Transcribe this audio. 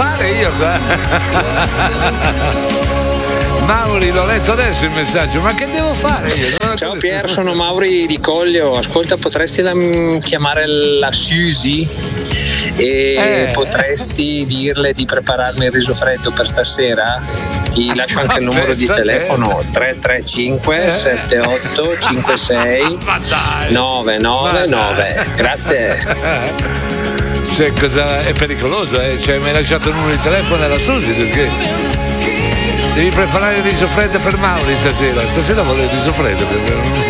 fare io qua? Mauri, l'ho letto adesso il messaggio, ma che devo fare io? Ciao Pier, sono Mauri di Coglio. Ascolta, potresti chiamare la Suzy e potresti dirle di prepararmi il riso freddo per stasera? Ti lascio anche il numero di telefono 335 78 56 999. Grazie. Cioè, cosa è pericoloso, Cioè, mi hai lasciato il numero di telefono alla Susi, perché? Devi preparare il riso freddo per Mauri stasera. Stasera vuole il riso freddo.